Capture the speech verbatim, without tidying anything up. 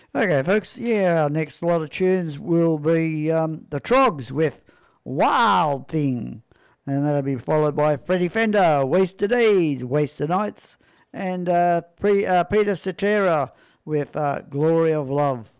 Okay, folks. Yeah, our next lot of tunes will be um, the Trogs with Wild Thing. And that'll be followed by Freddie Fender, Wasted Days, Wasted Nights, and uh, pre, uh, Peter Cetera with uh, Glory of Love.